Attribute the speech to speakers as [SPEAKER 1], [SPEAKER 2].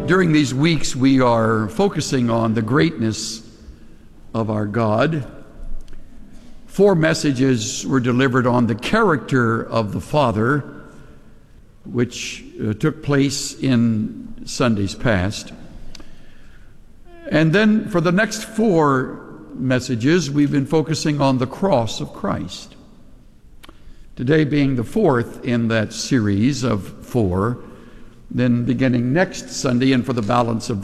[SPEAKER 1] during these weeks we are focusing on the greatness of our God. 4 messages were delivered on the character of the Father, which took place in Sundays past. And then for the next 4 messages, we've been focusing on the cross of Christ. Today being the 4th in that series of 4, then beginning next Sunday and for the balance of